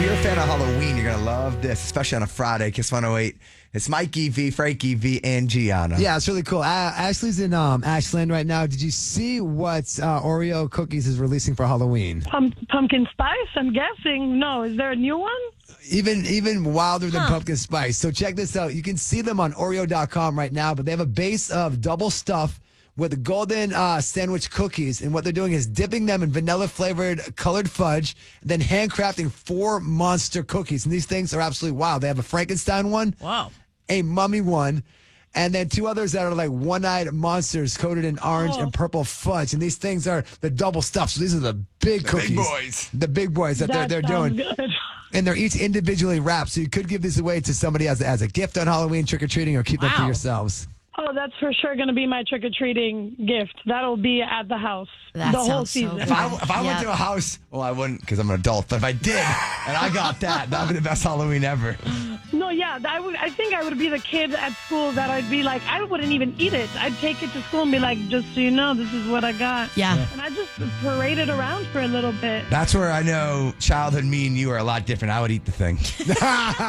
you're a fan of Halloween, you're going to love this, especially on a Friday. Kiss 108. It's Mikey V, Frankie V, and Gianna. Yeah, it's really cool. Ashley's in Ashland right now. Did you see what Oreo cookies is releasing for Halloween? Pumpkin spice, I'm guessing. No, is there a new one? Even wilder than pumpkin spice. So check this out. You can see them on Oreo.com right now, but they have a base of double stuff with golden sandwich cookies. And what they're doing is dipping them in vanilla-flavored colored fudge, then handcrafting 4 monster cookies. And these things are absolutely wild. They have a Frankenstein one, Wow, a mummy one, and then 2 others that are like one-eyed monsters coated in orange and purple fudge. And these things are the double stuff. So these are the big cookies. Big boys. The big boys that they're doing. Good. And they're each individually wrapped. So you could give these away to somebody as a gift on Halloween, trick-or-treating, or keep them for Wow. yourselves. Oh, that's for sure going to be my trick-or-treating gift. That'll be at the house That the whole sounds so season. good. If I went to a house, well, I wouldn't because I'm an adult, but if I did and I got that would be the best Halloween ever. No, yeah, I think I would be the kid at school that I'd be like, I wouldn't even eat it. I'd take it to school and be like, just so you know, this is what I got. Yeah. And I just parade it around for a little bit. That's where I know childhood me and you are a lot different. I would eat the thing.